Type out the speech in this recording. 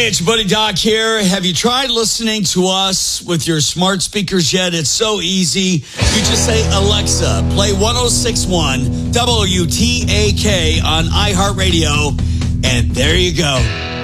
Hey, it's your buddy Doc here. Have you tried listening to us with your smart speakers yet? It's so easy. You just say, Alexa, play 106.1 WTAK on iHeartRadio, and there you go.